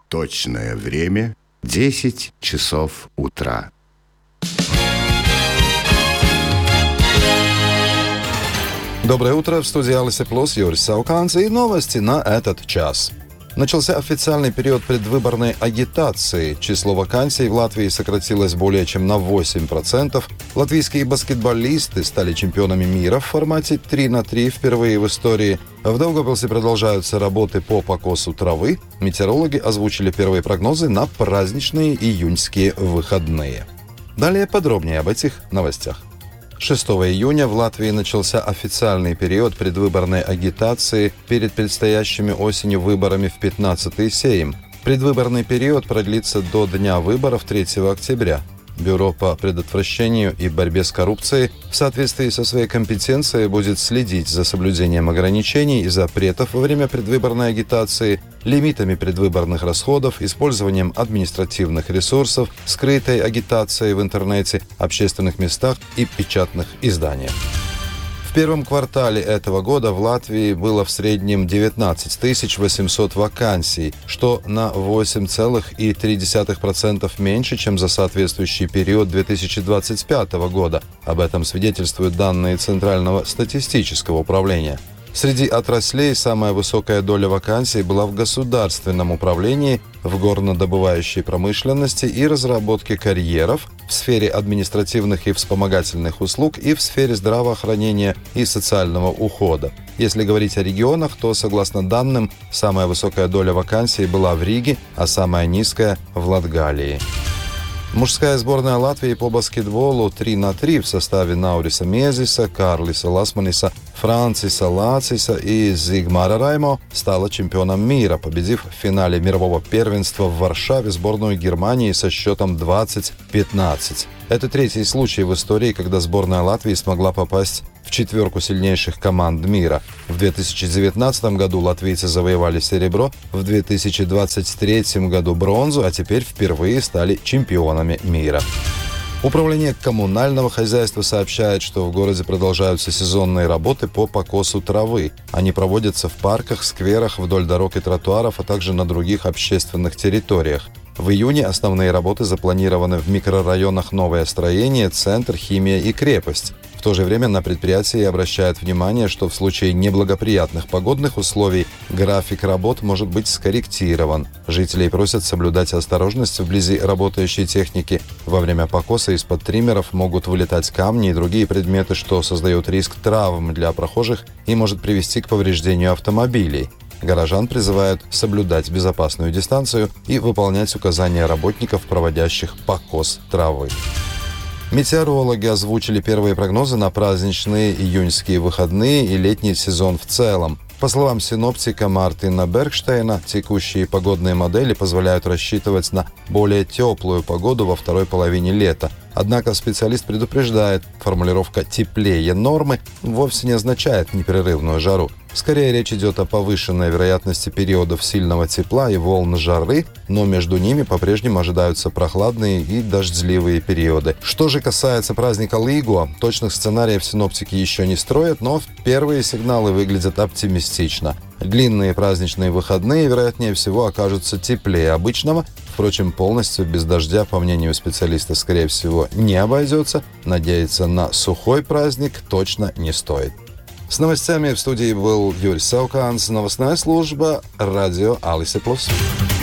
Точное время 10 часов утра. Доброе утро, в студии Алиса Плюс, Юрий Сауканц и новости на этот час. Начался официальный период предвыборной агитации. Число вакансий в Латвии сократилось более чем на 8%. Латвийские баскетболисты стали чемпионами мира в формате 3-3 впервые в истории. В Даугавпилсе продолжаются работы по покосу травы. Метеорологи озвучили первые прогнозы на праздничные июньские выходные. Далее подробнее об этих новостях. 6 июня в Латвии начался официальный период предвыборной агитации перед предстоящими осенью выборами в 15-й Сейм. Предвыборный период продлится до дня выборов 3 октября. Бюро по предотвращению и борьбе с коррупцией в соответствии со своей компетенцией будет следить за соблюдением ограничений и запретов во время предвыборной агитации, лимитами предвыборных расходов, использованием административных ресурсов, скрытой агитацией в интернете, общественных местах и печатных изданиях. В первом квартале этого года в Латвии было в среднем 19 800 вакансий, что на 8,3% меньше, чем за соответствующий период 2025 года. Об этом свидетельствуют данные Центрального статистического управления. Среди отраслей самая высокая доля вакансий была в государственном управлении, в горнодобывающей промышленности и разработке карьеров, в сфере административных и вспомогательных услуг и в сфере здравоохранения и социального ухода. Если говорить о регионах, то, согласно данным, самая высокая доля вакансий была в Риге, а самая низкая – в Латгалии. Мужская сборная Латвии по баскетболу 3-3 в составе Naurise Miezisa, Карлиса Ласманиса, Франциса Лациса и Зигмара Раймо стала чемпионом мира, победив в финале мирового первенства в Варшаве сборную Германии со счетом 20-15. Это третий случай в истории, когда сборная Латвии смогла попасть в четверку сильнейших команд мира. В 2019 году латвийцы завоевали серебро, в 2023 году бронзу, а теперь впервые стали чемпионами мира. Управление коммунального хозяйства сообщает, что в городе продолжаются сезонные работы по покосу травы. Они проводятся в парках, скверах, вдоль дорог и тротуаров, а также на других общественных территориях. В июне основные работы запланированы в микрорайонах «Новое строение», «Центр», «Химия» и «Крепость». В то же время на предприятии обращают внимание, что в случае неблагоприятных погодных условий график работ может быть скорректирован. Жителей просят соблюдать осторожность вблизи работающей техники. Во время покоса из-под триммеров могут вылетать камни и другие предметы, что создает риск травм для прохожих и может привести к повреждению автомобилей. Горожан призывают соблюдать безопасную дистанцию и выполнять указания работников, проводящих покос травы. Метеорологи озвучили первые прогнозы на праздничные июньские выходные и летний сезон в целом. По словам синоптика Мартина Бергштейна, текущие погодные модели позволяют рассчитывать на более теплую погоду во второй половине лета. Однако специалист предупреждает, формулировка «теплее нормы» вовсе не означает непрерывную жару. Скорее речь идет о повышенной вероятности периодов сильного тепла и волн жары, но между ними по-прежнему ожидаются прохладные и дождливые периоды. Что же касается праздника Лигуа, точных сценариев синоптики еще не строят, но первые сигналы выглядят оптимистично. Длинные праздничные выходные, вероятнее всего, окажутся теплее обычного. Впрочем, полностью без дождя, по мнению специалиста, скорее всего, не обойдется. Надеяться на сухой праздник точно не стоит. С новостями в студии был Юрий Сауканц, новостная служба «Радио Алиса Плюс».